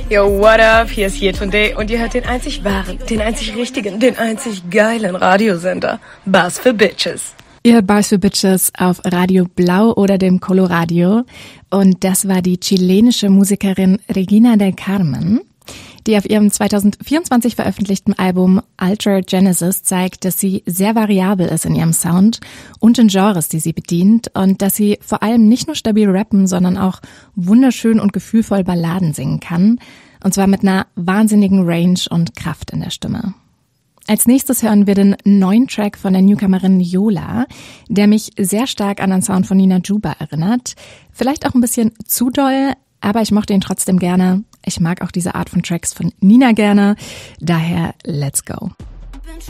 Yo, what up? Hier ist Yetunde und ihr hört den einzig wahren, den einzig richtigen, den einzig geilen Radiosender. Buzz für Bitches. Ihr hört Buzz für Bitches auf Radio Blau oder dem Coloradio. Und das war die chilenische Musikerin Regina del Carmen, die auf ihrem 2024 veröffentlichten Album Ultra Genesis zeigt, dass sie sehr variabel ist in ihrem Sound und in Genres, die sie bedient, und dass sie vor allem nicht nur stabil rappen, sondern auch wunderschön und gefühlvoll Balladen singen kann, und zwar mit einer wahnsinnigen Range und Kraft in der Stimme. Als nächstes hören wir den neuen Track von der Newcomerin Yola, der mich sehr stark an den Sound von Nina Juba erinnert. Vielleicht auch ein bisschen zu doll, aber ich mochte ihn trotzdem gerne. Ich mag auch diese Art von Tracks von Nina gerne. Daher, let's go.